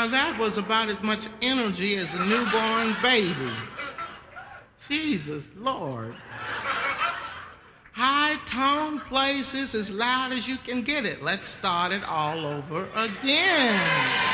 Now that was about as much energy as a newborn baby. Jesus, Lord. High tone places as loud as you can get it. Let's start it all over again.